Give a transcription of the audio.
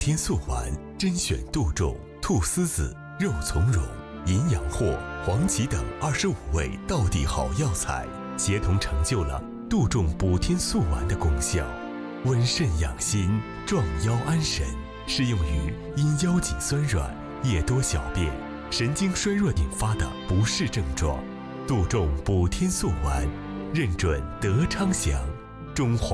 天素丸甄选杜仲、菟丝子、肉苁蓉、银阳藿、黄芪等25味道地好药材，协同成就了杜仲补天素丸的功效，温肾养心，壮腰安神，适用于因腰脊酸软、夜多小便、神经衰弱引发的不适症状。杜仲补天素丸，认准德昌祥，中华